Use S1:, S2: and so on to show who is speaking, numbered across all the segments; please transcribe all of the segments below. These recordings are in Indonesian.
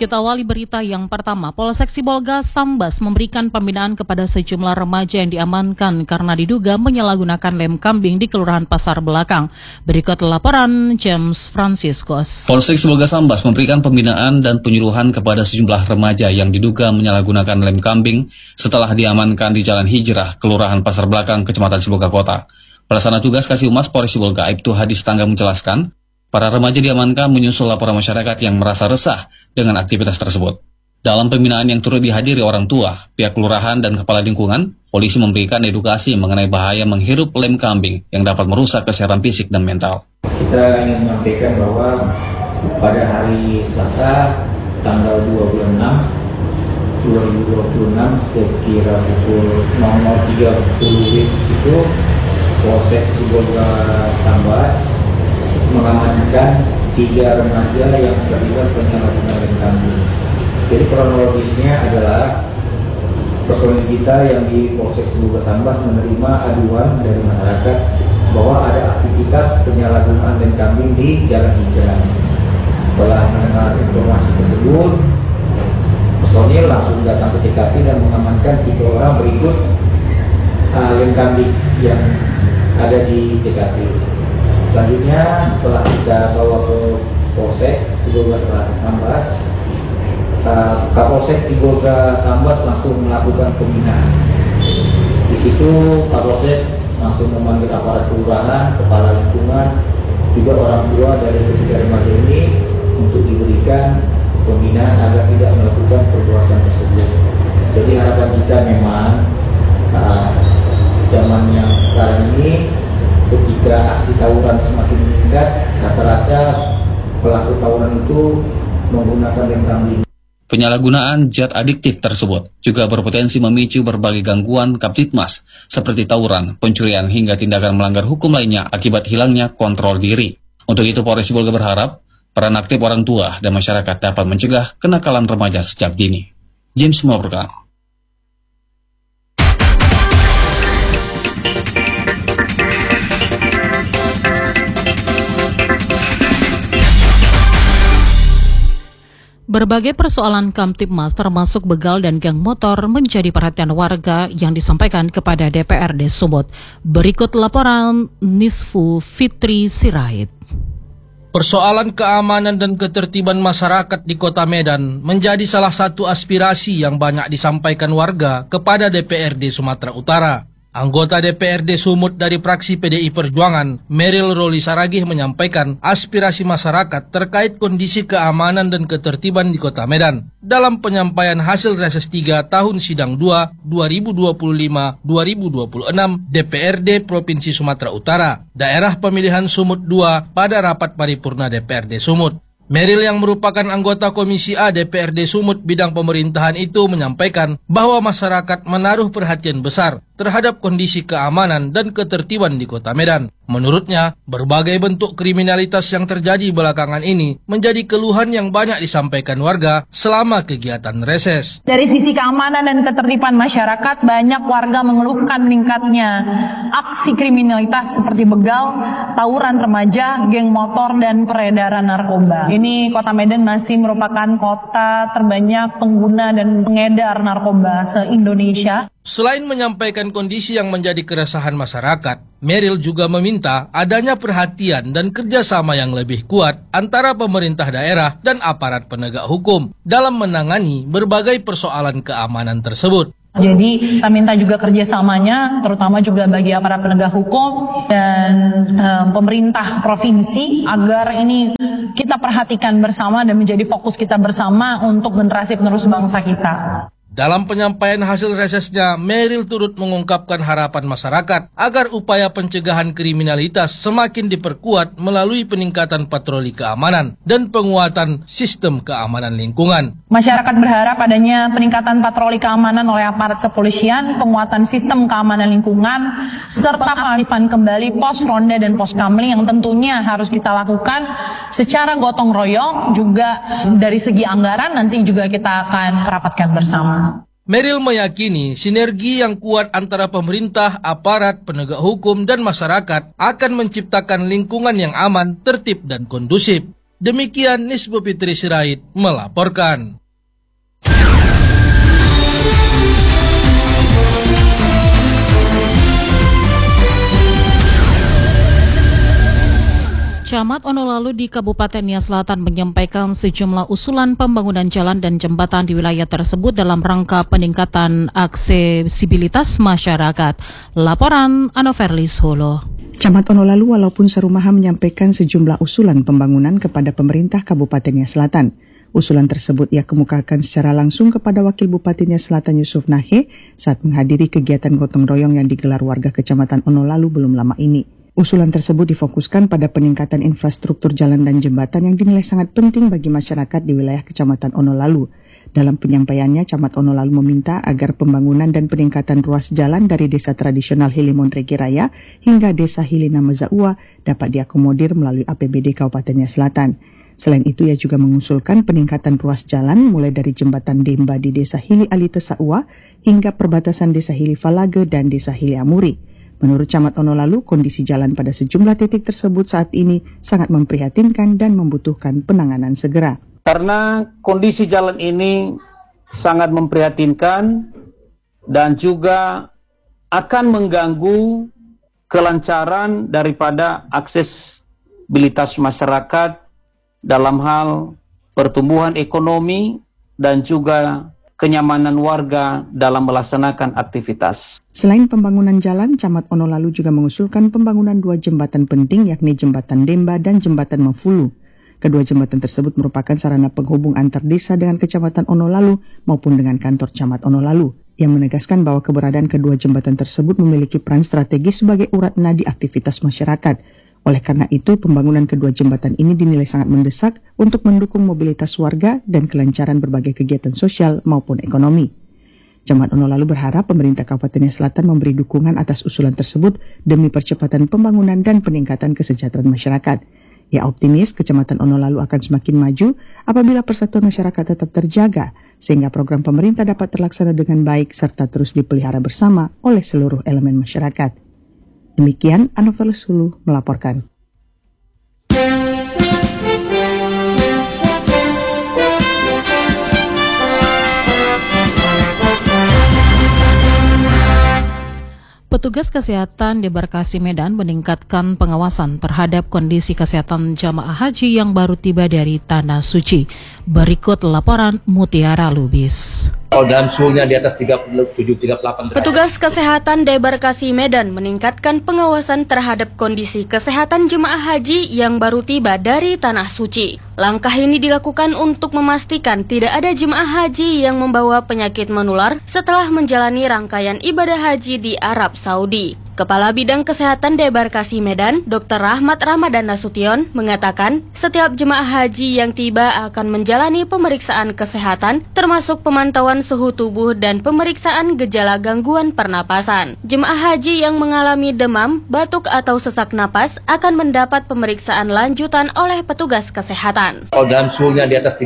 S1: Kita awali berita yang pertama. Polsek Sibolga Sambas memberikan pembinaan kepada sejumlah remaja yang diamankan karena diduga menyalahgunakan lem kambing di Kelurahan Pasar Belakang. Berikut laporan James Franciscus.
S2: Polsek Sibolga Sambas memberikan pembinaan dan penyuluhan kepada sejumlah remaja yang diduga menyalahgunakan lem kambing setelah diamankan di Jalan Hijrah, Kelurahan Pasar Belakang, Kecamatan Sibolga Kota. Pelaksana tugas Kasih Humas Polres Sibolga, Aibtu Hadis Tangga menjelaskan, para remaja diamankan menyusul laporan masyarakat yang merasa resah dengan aktivitas tersebut. Dalam pembinaan yang turut dihadiri orang tua, pihak kelurahan dan kepala lingkungan, polisi memberikan edukasi mengenai bahaya menghirup lem kambing yang dapat merusak kesehatan fisik dan mental.
S3: Kita ingin menyampaikan bahwa pada hari Selasa, tanggal 2 bulan 6, 2026, sekira pukul 00.30 itu, Polsek Sibolga Sambas mengamankan 3 remaja yang terlibat penyalahgunaan lem kambing. Jadi kronologisnya adalah personil kita yang di Polsek Sibolga Sambas menerima aduan dari masyarakat bahwa ada aktivitas penyalahgunaan lem kambing di Jalan Hijrah. Setelah mendengar informasi tersebut, personil langsung datang ke TKP dan mengamankan 3 orang berikut lem kambing yang ada di TKP. Selanjutnya setelah kita bawa ke Polsek Sibolga Sambas, Kapolsek Sibolga Sambas langsung melakukan pembinaan. Di situ Kapolsek langsung memanggil aparat kelurahan, kepala lingkungan, juga orang tua dari ketiga remaja ini untuk diberikan pembinaan agar tidak melakukan perbuatan tersebut. Jadi harapan kita memang zaman yang sekarang ini, ketika aksi tawuran semakin meningkat, rata-rata pelaku tawuran itu menggunakan lem kambing.
S2: Penyalahgunaan zat adiktif tersebut juga berpotensi memicu berbagai gangguan Kamtibmas seperti tawuran, pencurian, hingga tindakan melanggar hukum lainnya akibat hilangnya kontrol diri. Untuk itu Polres Sibolga berharap peran aktif orang tua dan masyarakat dapat mencegah kenakalan remaja sejak dini. James melaporkan.
S1: Berbagai persoalan Kamtibmas termasuk begal dan geng motor menjadi perhatian warga yang disampaikan kepada DPRD Sumut. Berikut laporan Nisfu Fitri Sirait.
S4: Persoalan keamanan dan ketertiban masyarakat di Kota Medan menjadi salah satu aspirasi yang banyak disampaikan warga kepada DPRD Sumatera Utara. Anggota DPRD Sumut dari fraksi PDI Perjuangan, Meryl Roli Saragih, menyampaikan aspirasi masyarakat terkait kondisi keamanan dan ketertiban di Kota Medan. Dalam penyampaian hasil reses 3 tahun sidang 2 2025-2026 DPRD Provinsi Sumatera Utara, daerah pemilihan Sumut 2 pada rapat paripurna DPRD Sumut. Meryl yang merupakan anggota Komisi A DPRD Sumut bidang pemerintahan itu menyampaikan bahwa masyarakat menaruh perhatian besar terhadap kondisi keamanan dan ketertiban di Kota Medan. Menurutnya, berbagai bentuk kriminalitas yang terjadi belakangan ini menjadi keluhan yang banyak disampaikan warga selama kegiatan reses.
S5: Dari sisi keamanan dan ketertiban masyarakat, banyak warga mengeluhkan meningkatnya aksi kriminalitas seperti begal, tawuran remaja, geng motor, dan peredaran narkoba. Ini Kota Medan masih merupakan kota terbanyak pengguna dan pengedar narkoba se-Indonesia.
S4: Selain menyampaikan kondisi yang menjadi keresahan masyarakat, Meryl juga meminta adanya perhatian dan kerjasama yang lebih kuat antara pemerintah daerah dan aparat penegak hukum dalam menangani berbagai persoalan keamanan tersebut.
S5: Jadi kita minta juga kerjasamanya, terutama juga bagi aparat penegak hukum dan pemerintah provinsi, agar ini kita perhatikan bersama dan menjadi fokus kita bersama untuk generasi penerus bangsa kita.
S4: Dalam penyampaian hasil resesnya, Meryl turut mengungkapkan harapan masyarakat agar upaya pencegahan kriminalitas semakin diperkuat melalui peningkatan patroli keamanan dan penguatan sistem keamanan lingkungan.
S5: Masyarakat berharap adanya peningkatan patroli keamanan oleh aparat kepolisian, penguatan sistem keamanan lingkungan, serta pengaktifan kembali pos ronda dan pos kamling yang tentunya harus kita lakukan secara gotong royong, juga dari segi anggaran nanti juga kita akan rapatkan bersama.
S4: Meryl meyakini sinergi yang kuat antara pemerintah, aparat, penegak hukum, dan masyarakat akan menciptakan lingkungan yang aman, tertib, dan kondusif. Demikian Nisbu Fitri Sirait melaporkan.
S1: Camat Onolalu di Kabupaten Nia Selatan menyampaikan sejumlah usulan pembangunan jalan dan jembatan di wilayah tersebut dalam rangka peningkatan aksesibilitas masyarakat. Laporan Anoverlis Holo.
S6: Camat Onolalu walaupun serumaha menyampaikan sejumlah usulan pembangunan kepada pemerintah Kabupaten Nia Selatan. Usulan tersebut ia kemukakan secara langsung kepada Wakil Bupati Nia Selatan Yusuf Nahe saat menghadiri kegiatan gotong royong yang digelar warga Kecamatan Onolalu belum lama ini. Usulan tersebut difokuskan pada peningkatan infrastruktur jalan dan jembatan yang dinilai sangat penting bagi masyarakat di wilayah Kecamatan Onolalu. Dalam penyampaiannya, Camat Onolalu meminta agar pembangunan dan peningkatan ruas jalan dari desa tradisional Hilimon Regi Raya hingga desa Hilina Mezaua dapat diakomodir melalui APBD Kabupaten Nia Selatan. Selain itu, ia juga mengusulkan peningkatan ruas jalan mulai dari jembatan Demba di desa Hili Ali Tesaua hingga perbatasan desa Hili Falage dan desa Hili Amuri. Menurut Camat Onolalu, kondisi jalan pada sejumlah titik tersebut saat ini sangat memprihatinkan dan membutuhkan penanganan segera.
S7: Karena kondisi jalan ini sangat memprihatinkan dan juga akan mengganggu kelancaran daripada aksesibilitas masyarakat dalam hal pertumbuhan ekonomi dan juga kenyamanan warga dalam melaksanakan aktivitas.
S6: Selain pembangunan jalan, Camat Onolalu juga mengusulkan pembangunan 2 jembatan penting yakni Jembatan Demba dan Jembatan Mafulu. Kedua jembatan tersebut merupakan sarana penghubung antar desa dengan Kecamatan Onolalu maupun dengan kantor Camat Onolalu. Yang menegaskan bahwa keberadaan kedua jembatan tersebut memiliki peran strategis sebagai urat nadi aktivitas masyarakat. Oleh karena itu, pembangunan kedua jembatan ini dinilai sangat mendesak untuk mendukung mobilitas warga dan kelancaran berbagai kegiatan sosial maupun ekonomi. Camat Onolalu berharap pemerintah Kabupaten Nia Selatan memberi dukungan atas usulan tersebut demi percepatan pembangunan dan peningkatan kesejahteraan masyarakat. Ia optimis Kecamatan Onolalu akan semakin maju apabila persatuan masyarakat tetap terjaga, sehingga program pemerintah dapat terlaksana dengan baik serta terus dipelihara bersama oleh seluruh elemen masyarakat. Demikian Anoverlis Hulu melaporkan.
S1: Petugas kesehatan di Barkasi Medan meningkatkan pengawasan terhadap kondisi kesehatan jamaah haji yang baru tiba dari Tanah Suci. Berikut laporan Mutiara Lubis.
S8: Dan suhunya di atas 37-38 derajat.
S9: Petugas kesehatan Debarkasi Medan meningkatkan pengawasan terhadap kondisi kesehatan jemaah haji yang baru tiba dari Tanah Suci. Langkah ini dilakukan untuk memastikan tidak ada jemaah haji yang membawa penyakit menular setelah menjalani rangkaian ibadah haji di Arab Saudi. Kepala Bidang Kesehatan Debarkasi Medan, Dr. Rahmat Ramadan Nasution, mengatakan setiap jemaah haji yang tiba akan menjalani pemeriksaan kesehatan termasuk pemantauan suhu tubuh dan pemeriksaan gejala gangguan pernapasan. Jemaah haji yang mengalami demam, batuk atau sesak napas akan mendapat pemeriksaan lanjutan oleh petugas kesehatan.
S8: Dan suhunya di atas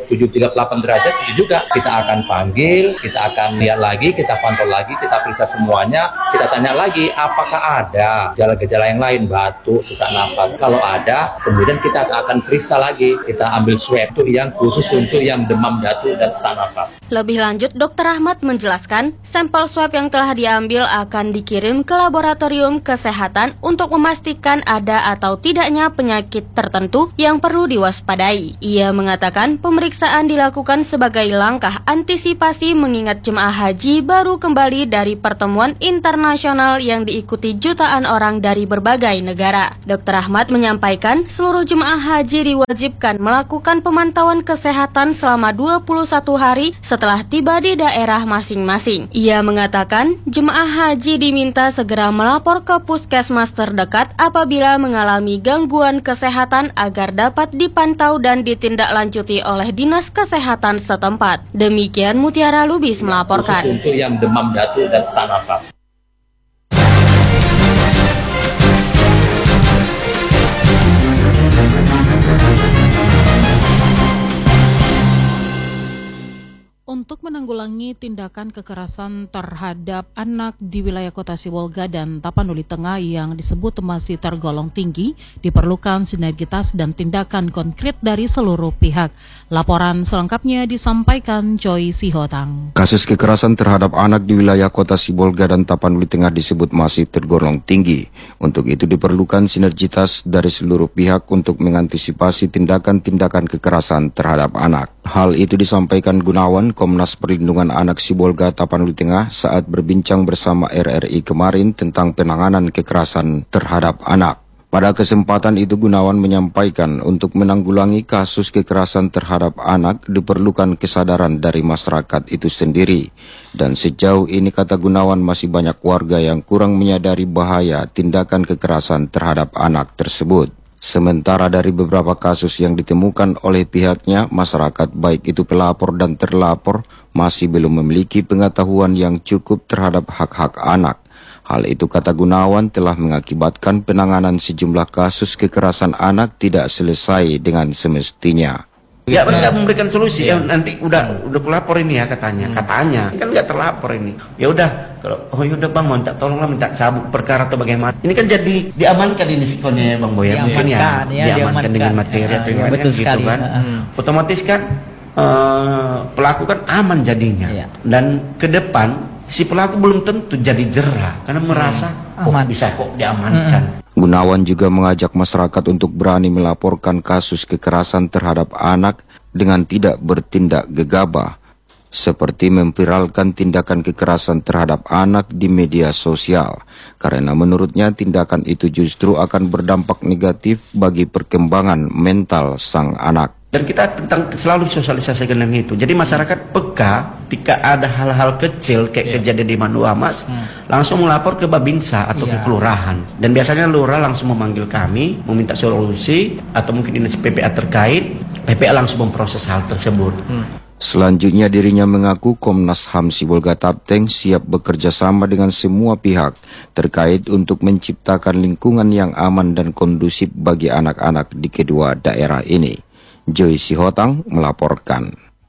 S8: 37-38 derajat itu juga kita akan panggil, kita akan lihat lagi, kita pantau lagi, kita periksa semuanya, kita tanya lagi apakah ada gejala-gejala yang lain, batuk, sesak napas. Kalau ada, kemudian kita akan periksa lagi, kita ambil swab itu yang khusus untuk yang demam, batuk, dan sesak napas.
S9: Lebih lanjut, Dr. Ahmad menjelaskan, sampel swab yang telah diambil akan dikirim ke laboratorium kesehatan untuk memastikan ada atau tidaknya penyakit tertentu yang perlu diwaspadai. Ia mengatakan pemeriksaan dilakukan sebagai langkah antisipasi mengingat jemaah haji baru kembali dari pertemuan internasional yang diikuti jutaan orang dari berbagai negara. Dr. Ahmad menyampaikan seluruh jemaah haji diwajibkan melakukan pemantauan kesehatan selama 21 hari setelah tiba di daerah masing-masing. Ia mengatakan jemaah haji diminta segera melapor ke puskesmas terdekat apabila mengalami gangguan kesehatan agar dapat dipantau dan ditindaklanjuti oleh Dinas Kesehatan setempat. Demikian Mutiara Lubis melaporkan.
S8: Khusus untuk yang demam, batuk, dan sesak napas.
S1: Untuk menanggulangi tindakan kekerasan terhadap anak di wilayah Kota Sibolga dan Tapanuli Tengah yang disebut masih tergolong tinggi, diperlukan sinergitas dan tindakan konkret dari seluruh pihak. Laporan selengkapnya disampaikan Choi Sihotang.
S10: Kasus kekerasan terhadap anak di wilayah Kota Sibolga dan Tapanuli Tengah disebut masih tergolong tinggi. Untuk itu diperlukan sinergitas dari seluruh pihak untuk mengantisipasi tindakan-tindakan kekerasan terhadap anak. Hal itu disampaikan Gunawan, Komnas Perlindungan Anak Sibolga Tapanuli Tengah saat berbincang bersama RRI kemarin tentang penanganan kekerasan terhadap anak. Pada kesempatan itu Gunawan menyampaikan untuk menanggulangi kasus kekerasan terhadap anak diperlukan kesadaran dari masyarakat itu sendiri. Dan sejauh ini kata Gunawan masih banyak warga yang kurang menyadari bahaya tindakan kekerasan terhadap anak tersebut. Sementara dari beberapa kasus yang ditemukan oleh pihaknya, masyarakat baik itu pelapor dan terlapor masih belum memiliki pengetahuan yang cukup terhadap hak-hak anak. Hal itu kata Gunawan telah mengakibatkan penanganan sejumlah kasus kekerasan anak tidak selesai dengan semestinya.
S11: Ya nggak memberikan solusi. Ya nanti udah pelapor ini ya katanya kan nggak terlapor ini. Ya udah kalau udah bang mau tolonglah minta cabut perkara atau bagaimana. Ini kan jadi diamankan ini sikonnya ya bang Boy ya, mungkin ya diamankan dengan materi atau yang lain gitu kan. Otomatis kan pelaku kan aman jadinya dan ke depan si pelaku belum tentu jadi jerah karena merasa bisa kok diamankan.
S10: Gunawan juga mengajak masyarakat untuk berani melaporkan kasus kekerasan terhadap anak dengan tidak bertindak gegabah, seperti memviralkan tindakan kekerasan terhadap anak di media sosial, karena menurutnya tindakan itu justru akan berdampak negatif bagi perkembangan mental sang anak.
S11: Dan kita selalu sosialisasikan dengan itu. Jadi masyarakat peka ketika ada hal-hal kecil kayak kejadian di Mandua Mas, langsung melapor ke Babinsa atau ke kelurahan. Dan biasanya lurah langsung memanggil kami, meminta solusi atau mungkin dinas PPA terkait, PPA langsung memproses hal tersebut.
S10: Selanjutnya dirinya mengaku Komnas HAM Sibolga Tapteng siap bekerja sama dengan semua pihak terkait untuk menciptakan lingkungan yang aman dan kondusif bagi anak-anak di kedua daerah ini. Joy Sihotang melaporkan.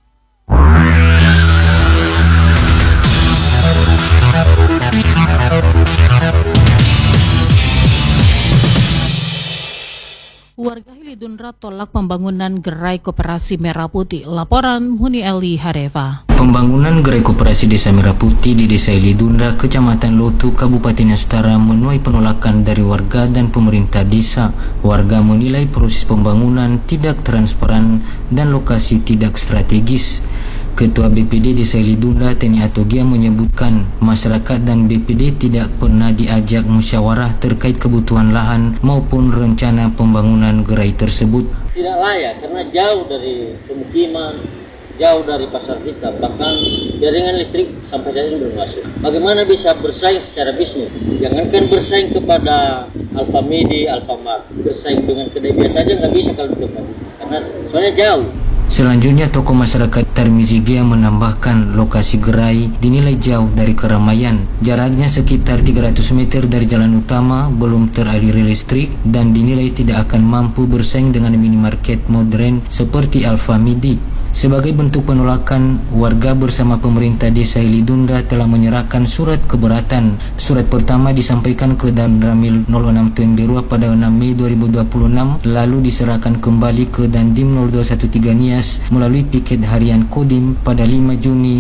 S1: Warga Hilidundra tolak pembangunan gerai koperasi Merah Putih. Laporan Huni Eli Hareva.
S12: Pembangunan gerai koperasi Desa Merah Putih di Desa Hilidundra, Kecamatan Lotu, Kabupaten Astara menuai penolakan dari warga dan pemerintah desa. Warga menilai proses pembangunan tidak transparan dan lokasi tidak strategis. Ketua BPD Desa Hilidundra Teni Atogia menyebutkan masyarakat dan BPD tidak pernah diajak musyawarah terkait kebutuhan lahan maupun rencana pembangunan gerai tersebut.
S13: Tidak layak karena jauh dari pemukiman, jauh dari pasar kita, bahkan jaringan listrik sampai saat ini belum masuk. Bagaimana bisa bersaing secara bisnis? Jangankan bersaing kepada Alfamidi, Alfamart, bersaing dengan kedai biasa aja nggak bisa kalau belum masuk, karena soalnya jauh.
S12: Selanjutnya, tokoh masyarakat Tarmizigia menambahkan lokasi gerai dinilai jauh dari keramaian. Jaraknya sekitar 300 meter dari jalan utama, belum teraliri listrik, dan dinilai tidak akan mampu bersaing dengan minimarket modern seperti Alfamidi. Sebagai bentuk penolakan, warga bersama pemerintah Desa Hilidundra telah menyerahkan surat keberatan. Surat pertama disampaikan ke Danramil 06 Tuemberua pada 6 Mei 2026, lalu diserahkan kembali ke Dandim 0213 Nias melalui piket harian Kodim pada 5 Juni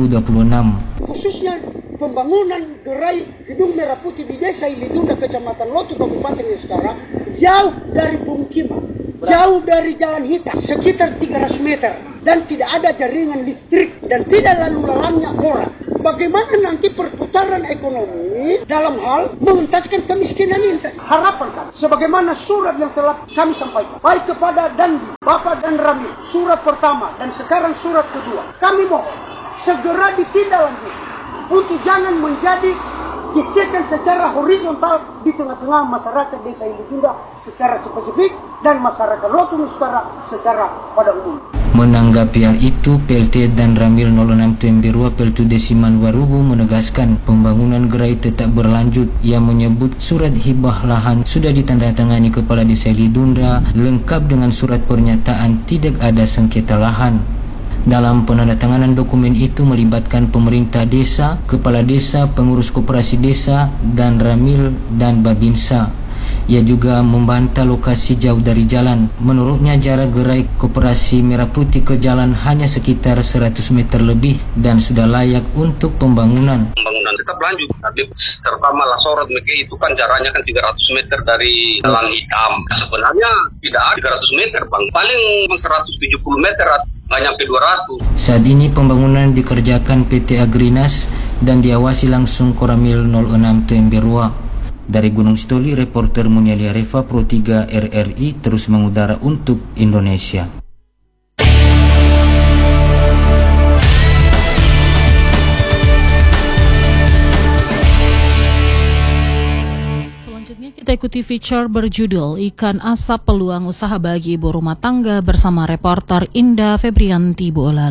S12: 2026.
S14: Khususnya pembangunan gerai Gedung Merah Putih di Desa Hilidundra, Kecamatan Lotu, Kabupaten Astara, jauh dari pemukiman, jauh dari jalan hitam, sekitar 300 meter, dan tidak ada jaringan listrik dan tidak lalu lalangnya orang. Bagaimana nanti perputaran ekonomi dalam hal mengentaskan kemiskinan ini? Harapan kami, sebagaimana surat yang telah kami sampaikan, baik kepada Dandi, Bapak dan Ramil, surat pertama dan sekarang surat kedua, kami mohon segera ditindaklanjuti untuk jangan menjadi gesekan secara horizontal di tengah-tengah masyarakat Desa Hilidundra secara spesifik dan masyarakat Lotu Nusantara secara pada umum.
S12: Menanggapi hal itu, PLT dan Ramil 06 Tuemberua Peltu Desiman Warubu menegaskan pembangunan gerai tetap berlanjut. Ia menyebut surat hibah lahan sudah ditandatangani Kepala Desa Hilidundra lengkap dengan surat pernyataan tidak ada sengketa lahan. Dalam penandatanganan dokumen itu melibatkan pemerintah desa, kepala desa, pengurus koperasi desa, dan Ramil dan Babinsa. Ia juga membantah lokasi jauh dari jalan. Menurutnya jarak gerai koperasi Merah Putih ke jalan hanya sekitar 100 meter lebih dan sudah layak untuk pembangunan.
S15: Pembangunan tetap lanjut, tapi terutama Lasorot Meke itu kan jaraknya kan 300 meter dari Jalan Hitam. Sebenarnya tidak ada 300 meter bang, paling 170 meter, nggak nyampe 200.
S12: Saat ini pembangunan dikerjakan PT Agrinas dan diawasi langsung Koramil 06 Tuemberua. Dari Gunung Sitoli, reporter Munyalia Reva Pro 3 RRI terus mengudara untuk Indonesia.
S1: Selanjutnya kita ikuti feature berjudul Ikan Asap Peluang Usaha Bagi Ibu Rumah Tangga bersama reporter Indah Febrianti Bola.